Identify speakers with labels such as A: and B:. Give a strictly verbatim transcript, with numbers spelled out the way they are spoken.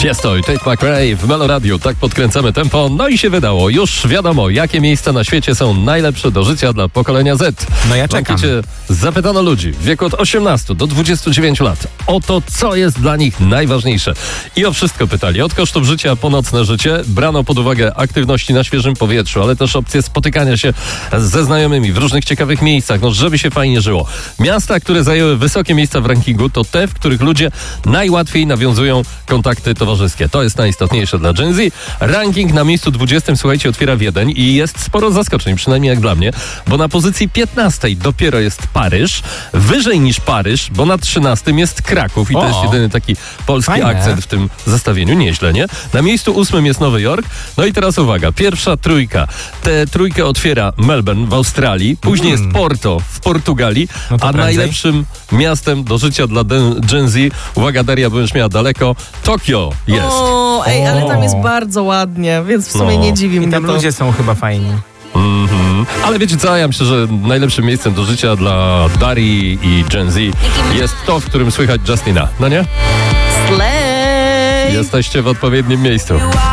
A: Tiesto i Tate McRae w Melo Radio. Tak podkręcamy tempo. No i się wydało. Już wiadomo, jakie miejsca na świecie są najlepsze do życia dla pokolenia Z.
B: No ja czekam.
A: W ankiecie zapytano ludzi w wieku od osiemnastu do dwudziestu dziewięciu lat o to, co jest dla nich najważniejsze. I o wszystko pytali. Od kosztów życia po nocne życie. Brano pod uwagę aktywności na świeżym powietrzu, ale też opcje spotykania się ze znajomymi w różnych ciekawych miejscach, no żeby się fajnie żyło. Miasta, które zajęły wysokie miejsca w rankingu, to te, w których ludzie najłatwiej nawiązują kontakty towarzyskie. To jest najistotniejsze dla Gen Z. Ranking na miejscu dwudziestym, słuchajcie, otwiera Wiedeń i jest sporo zaskoczeń, przynajmniej jak dla mnie, bo na pozycji piętnastej dopiero jest Paryż, wyżej niż Paryż, bo na trzynastym jest Kraków i
B: O,
A: to jest jedyny taki polski
B: fajne.
A: akcent w tym zestawieniu. Nieźle, nie? Na miejscu ósmym jest Nowy Jork. No i teraz uwaga, pierwsza trójka. Tę trójkę otwiera Melbourne w Australii, później
B: Mm.
A: jest Porto w Portugalii,
B: No to
A: a
B: prędzej.
A: najlepszym miastem do życia dla Den- Gen Z, uwaga Daria, bo już miała daleko, Tokio jest.
C: O, ej, ale tam jest
B: O.
C: bardzo ładnie, więc w sumie
A: No.
C: nie dziwi
B: I
C: mnie
B: tam
C: to.
B: ludzie są chyba fajni.
A: Mhm. Ale wiecie co, ja myślę, że najlepszym miejscem do życia dla Darii i Gen Z jest to, w którym słychać Justina, no nie?
C: Slay!
A: Jesteście w odpowiednim miejscu.